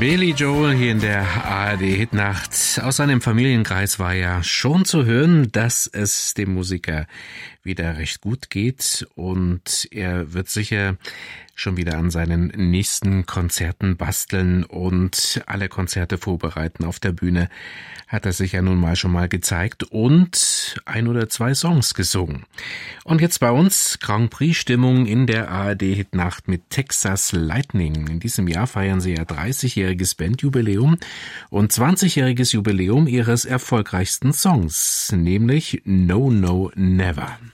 Billy Joel hier in der ARD-Hitnacht. Aus seinem Familienkreis war ja schon zu hören, dass es dem Musiker wieder recht gut geht und er wird sicher schon wieder an seinen nächsten Konzerten basteln und alle Konzerte vorbereiten. Auf der Bühne hat er sich ja nun mal schon mal gezeigt und 1 oder 2 Songs gesungen. Und jetzt bei uns Grand Prix-Stimmung in der ARD-Hitnacht mit Texas Lightning. In diesem Jahr feiern sie ja 30-jähriges Bandjubiläum und 20-jähriges Jubiläum ihres erfolgreichsten Songs, nämlich No No Never.